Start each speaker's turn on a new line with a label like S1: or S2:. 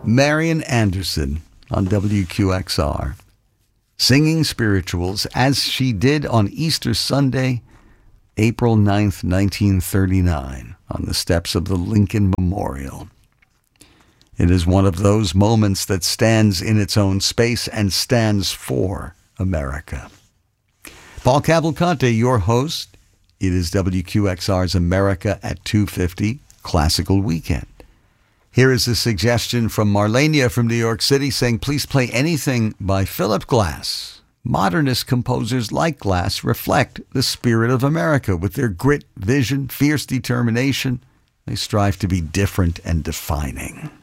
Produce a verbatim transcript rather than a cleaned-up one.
S1: Marian Anderson on W Q X R, singing spirituals as she did on Easter Sunday, April ninth, nineteen thirty-nine, on the steps of the Lincoln Memorial. It is one of those moments that stands in its own space and stands for America. Paul Cavalcante, your host. It is W Q X R's America at two fifty Classical Weekend. Here is a suggestion from Marlenia from New York City saying, please play anything by Philip Glass. Modernist composers like Glass reflect the spirit of America with their grit, vision, fierce determination. They strive to be different and defining.